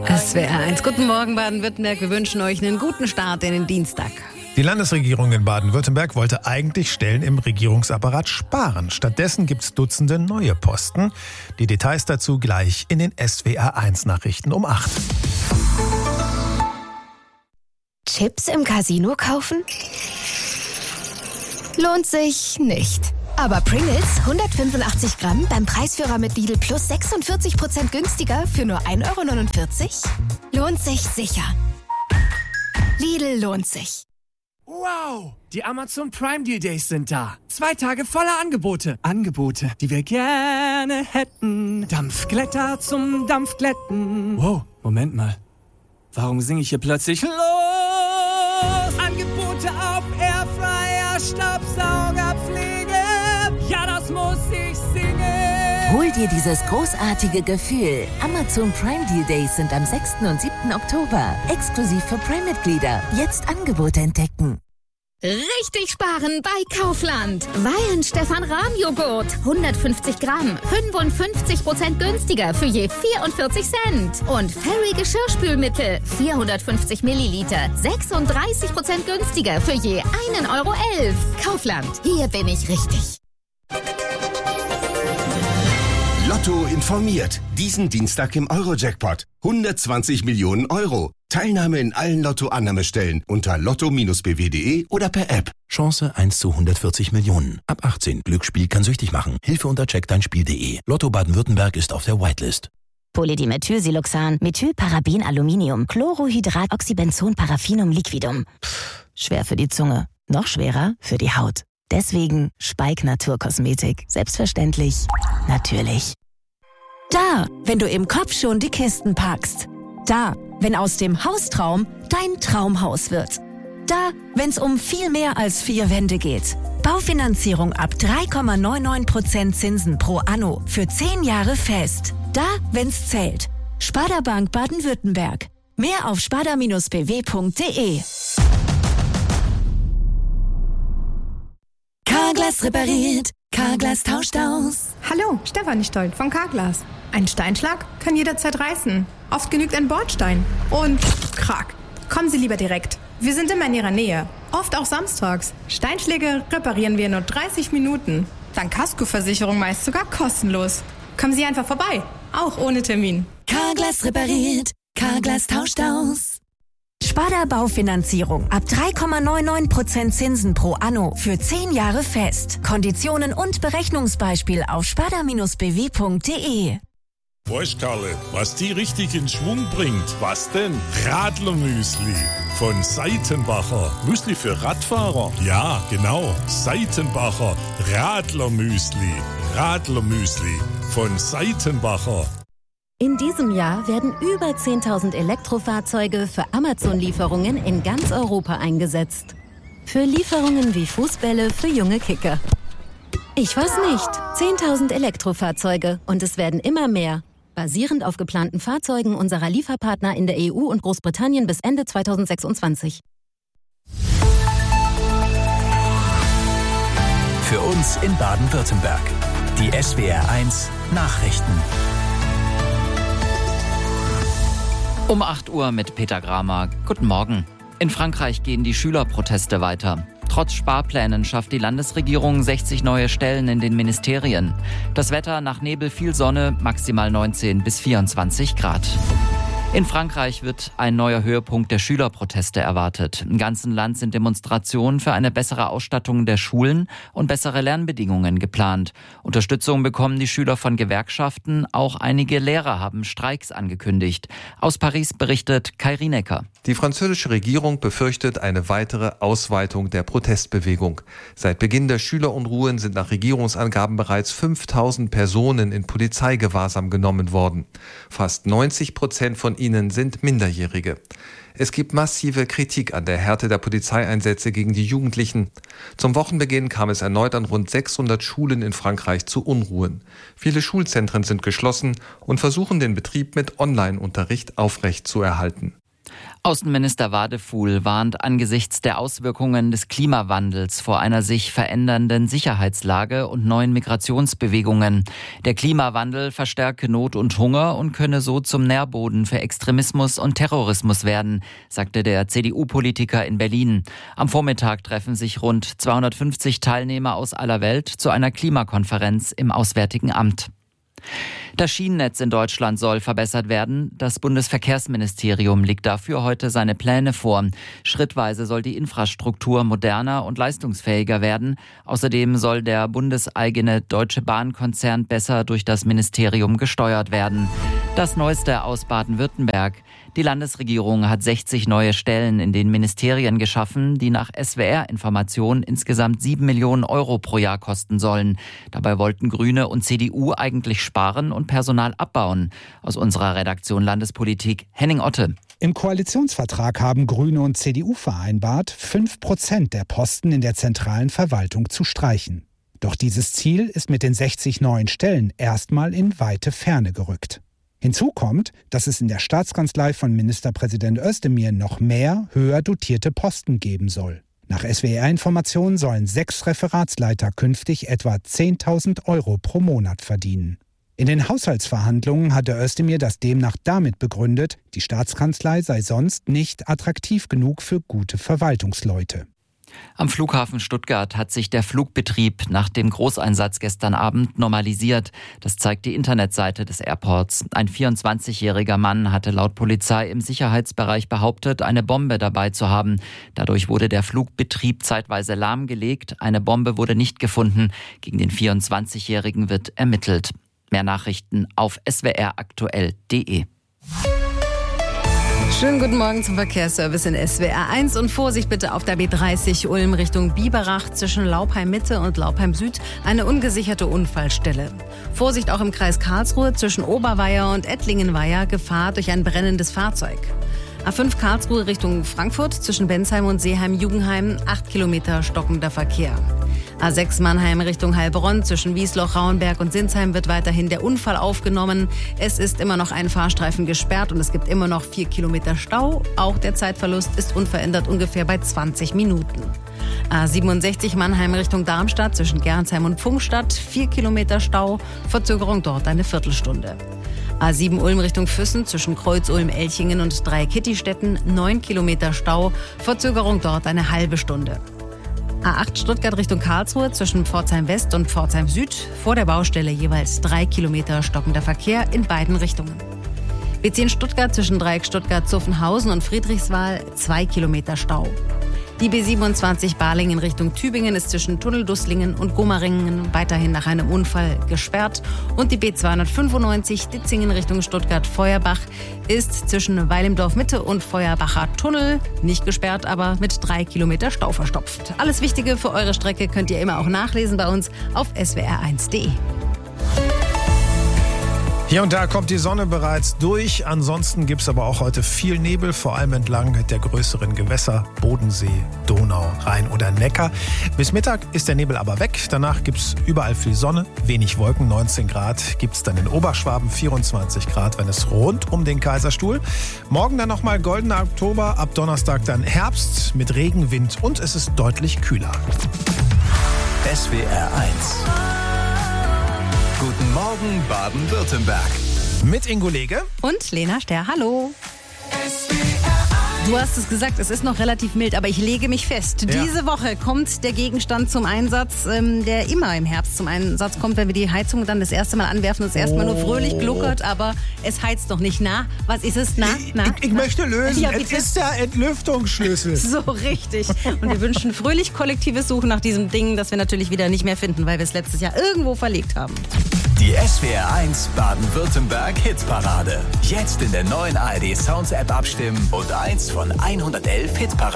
SWR1. Guten Morgen, Baden-Württemberg. Wir wünschen euch einen guten Start in den Dienstag. Die Landesregierung in Baden-Württemberg wollte eigentlich Stellen im Regierungsapparat sparen. Stattdessen gibt es Dutzende neue Posten. Die Details dazu gleich in den SWR1-Nachrichten um 8. Chips im Casino kaufen? Lohnt sich nicht. Aber Pringles 185 Gramm beim Preisführer mit Lidl Plus 46% günstiger für nur 1,49 €? Lohnt sich sicher. Lidl lohnt sich. Wow! Die Amazon Prime Deal Days sind da. 2 Tage voller Angebote. Angebote, die wir gerne hätten. Dampfglätter zum Dampfglätten. Wow, Moment mal. Warum singe ich hier plötzlich los? Angebote auf Airfryer, Staubsaugerpflege. Ja, das muss ich singen. Hol dir dieses großartige Gefühl. Amazon Prime Deal Days sind am 6. und 7. Oktober. Exklusiv für Prime-Mitglieder. Jetzt Angebote entdecken. Richtig sparen bei Kaufland. Weyen Stefan Rahm Joghurt. 150 Gramm. 55% günstiger für je 44 Cent. Und Fairy Geschirrspülmittel. 450 Milliliter. 36% günstiger für je 1,11 €. Kaufland. Hier bin ich richtig. Lotto informiert. Diesen Dienstag im Euro-Jackpot. 120 Millionen €. Teilnahme in allen Lotto-Annahmestellen unter lotto-bw.de oder per App. Chance 1 zu 140 Millionen. Ab 18. Glücksspiel kann süchtig machen. Hilfe unter checkdeinspiel.de. Lotto Baden-Württemberg ist auf der Whitelist. Polydimethylsiloxan, Methylparabenaluminium, Chlorhydrat-Oxybenzon Paraffinum liquidum. Schwer für die Zunge, noch schwerer für die Haut. Deswegen Speik Naturkosmetik. Selbstverständlich, natürlich. Da, wenn du im Kopf schon die Kisten packst. Da, wenn aus dem Haustraum dein Traumhaus wird. Da, wenn's um viel mehr als 4 Wände geht. Baufinanzierung ab 3,99% Zinsen pro Anno für 10 Jahre fest. Da, wenn's zählt. Sparda Bank Baden-Württemberg. Mehr auf sparda-bw.de. Carglass repariert, Carglass tauscht aus. Hallo, Stefanie Stoll von Carglass. Ein Steinschlag kann jederzeit reißen. Oft genügt ein Bordstein. Und krack. Kommen Sie lieber direkt. Wir sind immer in Ihrer Nähe. Oft auch samstags. Steinschläge reparieren wir in nur 30 Minuten. Dank Kaskoversicherung meist sogar kostenlos. Kommen Sie einfach vorbei. Auch ohne Termin. Carglass repariert, Carglass tauscht aus. Sparda Baufinanzierung ab 3,99% Zinsen pro Anno für 10 Jahre fest. Konditionen und Berechnungsbeispiel auf sparda-bw.de. Weißt Karle, was die richtig in Schwung bringt? Was denn? Radlermüsli von Seitenbacher. Müsli für Radfahrer? Ja, genau. Seitenbacher Radlermüsli. Radlermüsli von Seitenbacher. In diesem Jahr werden über 10.000 Elektrofahrzeuge für Amazon-Lieferungen in ganz Europa eingesetzt. Für Lieferungen wie Fußbälle für junge Kicker. Ich weiß nicht. 10.000 Elektrofahrzeuge und es werden immer mehr. Basierend auf geplanten Fahrzeugen unserer Lieferpartner in der EU und Großbritannien bis Ende 2026. Für uns in Baden-Württemberg. Die SWR1 Nachrichten. Um 8 Uhr mit Peter Gramer. Guten Morgen. In Frankreich gehen die Schülerproteste weiter. Trotz Sparplänen schafft die Landesregierung 60 neue Stellen in den Ministerien. Das Wetter nach Nebel viel Sonne, maximal 19 bis 24 Grad. In Frankreich wird ein neuer Höhepunkt der Schülerproteste erwartet. Im ganzen Land sind Demonstrationen für eine bessere Ausstattung der Schulen und bessere Lernbedingungen geplant. Unterstützung bekommen die Schüler von Gewerkschaften. Auch einige Lehrer haben Streiks angekündigt. Aus Paris berichtet Kai Rienecker. Die französische Regierung befürchtet eine weitere Ausweitung der Protestbewegung. Seit Beginn der Schülerunruhen sind nach Regierungsangaben bereits 5.000 Personen in Polizeigewahrsam genommen worden. Fast 90% von ihnen sind Minderjährige. Es gibt massive Kritik an der Härte der Polizeieinsätze gegen die Jugendlichen. Zum Wochenbeginn kam es erneut an rund 600 Schulen in Frankreich zu Unruhen. Viele Schulzentren sind geschlossen und versuchen den Betrieb mit Online-Unterricht aufrechtzuerhalten. Außenminister Wadefuhl warnt angesichts der Auswirkungen des Klimawandels vor einer sich verändernden Sicherheitslage und neuen Migrationsbewegungen. Der Klimawandel verstärke Not und Hunger und könne so zum Nährboden für Extremismus und Terrorismus werden, sagte der CDU-Politiker in Berlin. Am Vormittag treffen sich rund 250 Teilnehmer aus aller Welt zu einer Klimakonferenz im Auswärtigen Amt. Das Schienennetz in Deutschland soll verbessert werden. Das Bundesverkehrsministerium legt dafür heute seine Pläne vor. Schrittweise soll die Infrastruktur moderner und leistungsfähiger werden. Außerdem soll der bundeseigene Deutsche Bahn-Konzern besser durch das Ministerium gesteuert werden. Das Neueste aus Baden-Württemberg. Die Landesregierung hat 60 neue Stellen in den Ministerien geschaffen, die nach SWR-Information insgesamt 7 Millionen Euro pro Jahr kosten sollen. Dabei wollten Grüne und CDU eigentlich sparen und Personal abbauen. Aus unserer Redaktion Landespolitik, Henning Otte. Im Koalitionsvertrag haben Grüne und CDU vereinbart, 5% der Posten in der zentralen Verwaltung zu streichen. Doch dieses Ziel ist mit den 60 neuen Stellen erstmal in weite Ferne gerückt. Hinzu kommt, dass es in der Staatskanzlei von Ministerpräsident Özdemir noch mehr höher dotierte Posten geben soll. Nach SWR-Informationen sollen 6 Referatsleiter künftig etwa 10.000 Euro pro Monat verdienen. In den Haushaltsverhandlungen hatte Özdemir das demnach damit begründet, die Staatskanzlei sei sonst nicht attraktiv genug für gute Verwaltungsleute. Am Flughafen Stuttgart hat sich der Flugbetrieb nach dem Großeinsatz gestern Abend normalisiert. Das zeigt die Internetseite des Airports. Ein 24-jähriger Mann hatte laut Polizei im Sicherheitsbereich behauptet, eine Bombe dabei zu haben. Dadurch wurde der Flugbetrieb zeitweise lahmgelegt. Eine Bombe wurde nicht gefunden. Gegen den 24-jährigen wird ermittelt. Mehr Nachrichten auf swraktuell.de. Schönen guten Morgen zum Verkehrsservice in SWR 1 und Vorsicht bitte auf der B30 Ulm Richtung Biberach zwischen Laupheim Mitte und Laupheim Süd, eine ungesicherte Unfallstelle. Vorsicht auch im Kreis Karlsruhe zwischen Oberweier und Ettlingenweier, Gefahr durch ein brennendes Fahrzeug. A5 Karlsruhe Richtung Frankfurt zwischen Bensheim und Seeheim-Jugendheim, 8 Kilometer stockender Verkehr. A6 Mannheim Richtung Heilbronn zwischen Wiesloch, Rauenberg und Sinsheim wird weiterhin der Unfall aufgenommen. Es ist immer noch ein Fahrstreifen gesperrt und es gibt immer noch 4 Kilometer Stau. Auch der Zeitverlust ist unverändert ungefähr bei 20 Minuten. A67 Mannheim Richtung Darmstadt zwischen Gernsheim und Pfungstadt, 4 Kilometer Stau, Verzögerung dort eine Viertelstunde. A7 Ulm Richtung Füssen zwischen Kreuz-Ulm-Elchingen und Drei-Kitty-Städten, 9 Kilometer Stau, Verzögerung dort eine halbe Stunde. A8 Stuttgart Richtung Karlsruhe zwischen Pforzheim West und Pforzheim Süd, vor der Baustelle jeweils 3 Kilometer stockender Verkehr in beiden Richtungen. B10 Stuttgart zwischen Dreieck Stuttgart-Zuffenhausen und Friedrichswal, 2 Kilometer Stau. Die B27 Balingen Richtung Tübingen ist zwischen Tunneldusslingen und Gomaringen weiterhin nach einem Unfall gesperrt. Und die B295 Ditzingen Richtung Stuttgart-Feuerbach ist zwischen Weil im Dorf Mitte und Feuerbacher Tunnel nicht gesperrt, aber mit 3 Kilometer Stau verstopft. Alles Wichtige für eure Strecke könnt ihr immer auch nachlesen bei uns auf swr1.de. Hier und da kommt die Sonne bereits durch. Ansonsten gibt es aber auch heute viel Nebel, vor allem entlang der größeren Gewässer, Bodensee, Donau, Rhein oder Neckar. Bis Mittag ist der Nebel aber weg. Danach gibt es überall viel Sonne, wenig Wolken, 19 Grad gibt es dann in Oberschwaben, 24 Grad, wenn es rund um den Kaiserstuhl. Morgen dann nochmal goldener Oktober, ab Donnerstag dann Herbst mit Regen, Wind und es ist deutlich kühler. SWR 1. Guten Morgen, Baden-Württemberg. Mit Ingo Lege und Lena Sterr. Hallo. Du hast es gesagt, es ist noch relativ mild, aber ich lege mich fest. Ja. Diese Woche kommt der Gegenstand zum Einsatz, der immer im Herbst zum Einsatz kommt, wenn wir die Heizung dann das erste Mal anwerfen und es erstmal nur fröhlich gluckert, aber es heizt noch nicht. Na, was ist es? Ich möchte lösen. Ja, es ist der Entlüftungsschlüssel. So richtig. Und wir wünschen fröhlich kollektives Suchen nach diesem Ding, das wir natürlich wieder nicht mehr finden, weil wir es letztes Jahr irgendwo verlegt haben. Die SWR 1 Baden-Württemberg Hitparade. Jetzt in der neuen ARD Sounds App abstimmen und 1 von 111 Hitparaden